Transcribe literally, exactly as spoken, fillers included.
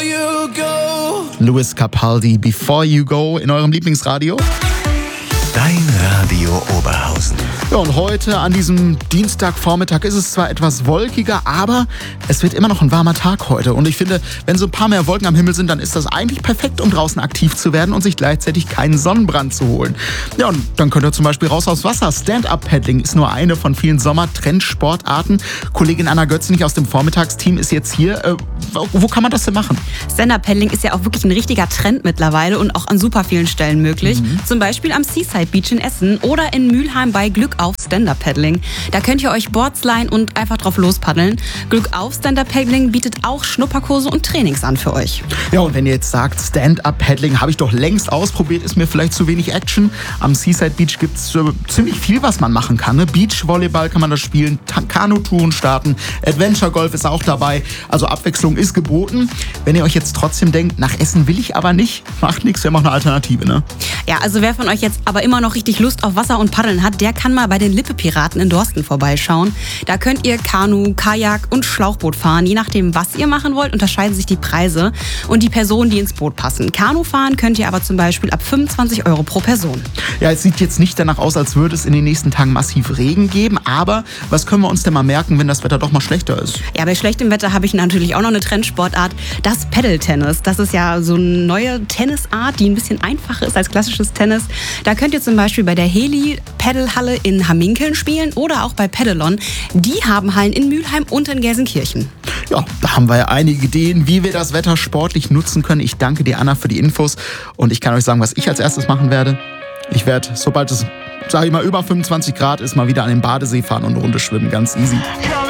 you go. Louis Capaldi, Before You Go in eurem Lieblingsradio. Dein Radio Oberhausen. Ja, und heute an diesem Dienstagvormittag ist es zwar etwas wolkiger, aber es wird immer noch ein warmer Tag heute. Und ich finde, wenn so ein paar mehr Wolken am Himmel sind, dann ist das eigentlich perfekt, um draußen aktiv zu werden und sich gleichzeitig keinen Sonnenbrand zu holen. Ja, und dann könnt ihr zum Beispiel raus aufs Wasser. Stand-Up-Paddling ist nur eine von vielen Sommertrendsportarten. Kollegin Anna Götzenich aus dem Vormittagsteam ist jetzt hier. Äh, wo, wo kann man das denn machen? Stand-Up-Paddling ist ja auch wirklich ein richtiger Trend mittlerweile und auch an super vielen Stellen möglich. Mhm. Zum Beispiel am Seaside Beach in Essen oder in Mülheim bei Glück auf Stand-Up-Paddling. Da könnt ihr euch Boards leihen und einfach drauf lospaddeln. Glück auf Stand-Up-Paddling bietet auch Schnupperkurse und Trainings an für euch. Ja, und wenn ihr jetzt sagt, Stand-Up-Paddling habe ich doch längst ausprobiert, ist mir vielleicht zu wenig Action. Am Seaside Beach gibt es äh, ziemlich viel, was man machen kann. Ne? Beachvolleyball kann man da spielen, Kanutouren starten, Adventure Golf ist auch dabei. Also Abwechslung ist geboten. Wenn ihr euch jetzt trotzdem denkt, nach Essen will ich aber nicht, macht nichts, wir machen eine Alternative, ne? Ja, also wer von euch jetzt aber immer noch richtig Lust auf Wasser und Paddeln hat, der kann mal bei den Lippe-Piraten in Dorsten vorbeischauen. Da könnt ihr Kanu, Kajak und Schlauchboot fahren. Je nachdem, was ihr machen wollt, unterscheiden sich die Preise und die Personen, die ins Boot passen. Kanu fahren könnt ihr aber zum Beispiel ab fünfundzwanzig Euro pro Person. Ja, es sieht jetzt nicht danach aus, als würde es in den nächsten Tagen massiv Regen geben, aber was können wir uns denn mal merken, wenn das Wetter doch mal schlechter ist? Ja, bei schlechtem Wetter habe ich natürlich auch noch eine Trendsportart, das Paddle-Tennis. Das ist ja so eine neue Tennisart, die ein bisschen einfacher ist als klassisches Tennis. Da könnt ihr zum Beispiel bei der Heli-Paddle-Halle in Hamminkeln spielen oder auch bei Paddlon. Die haben Hallen in Mülheim und in Gelsenkirchen. Ja, da haben wir ja einige Ideen, wie wir das Wetter sportlich nutzen können. Ich danke dir, Anna, für die Infos. Und ich kann euch sagen, was ich als erstes machen werde. Ich werde, sobald es, sage ich mal, über fünfundzwanzig Grad ist, mal wieder an den Badesee fahren und eine Runde schwimmen. Ganz easy.